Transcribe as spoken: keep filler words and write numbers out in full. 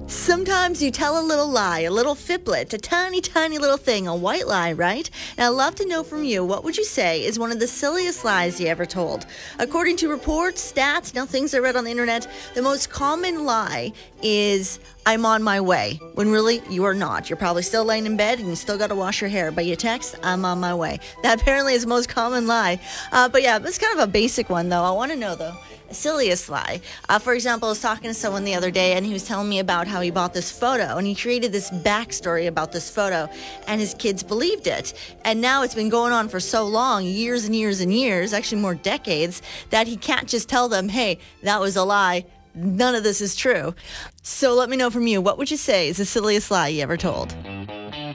Sometimes you tell a little lie, a little fiblet, a tiny, tiny little thing, a white lie, right? And I'd love to know from you, what would you say is one of the silliest lies you ever told? According to reports, stats, you know, things I read on the internet, the most common lie is, I'm on my way, when really you are not. You're probably still laying in bed and you still got to wash your hair, but you text, I'm on my way. That apparently is the most common lie. Uh, but yeah, it's kind of a basic one, though. I want to know, though. Silliest lie. Uh, for example, I was talking to someone the other day and he was telling me about how he bought this photo and he created this backstory about this photo and his kids believed it. And now it's been going on for so long, years and years and years, actually more decades, that he can't just tell them, hey, that was a lie. None of this is true. So let me know from you, what would you say is the silliest lie you ever told?